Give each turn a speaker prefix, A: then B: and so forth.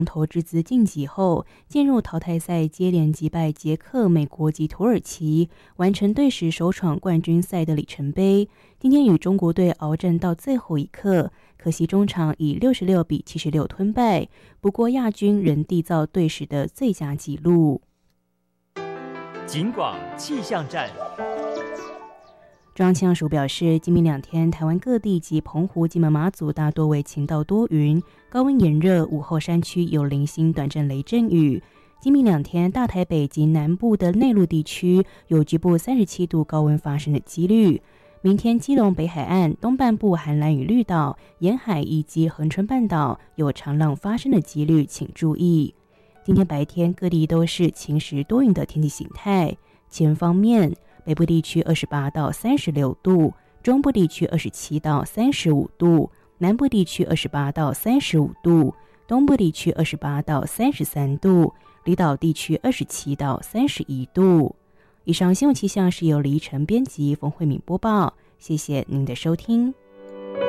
A: 头之姿晋级后，进入淘汰赛，接连击败捷克、美国及土耳其，完成队史首闯冠军赛的里程碑。今天与中国队鏖战到最后一刻，可惜中场以66比76吞败。不过亚军仍缔造队史的最佳纪录。
B: 警广气象站。
A: 中央气象署表示，今明2天，台湾各地及澎湖、金门、马祖大多为晴到多云，高温炎热，午后山区有零星短暂雷阵雨。今明2天，大台北及南部的内陆地区有局部37度高温发生的几率。明天，基隆北海岸、东半部寒蓝屿绿岛、沿海以及恒春半岛有长浪发生的几率，请注意。今天白天各地都是晴时多云的天气形态。气温方面，北部地区28到36度，中部地区27到35度，南部地区28到35度，东部地区28到33度，离岛地区27到31度。以上新闻气象是由黎晨编辑，冯慧敏播报，谢谢您的收听。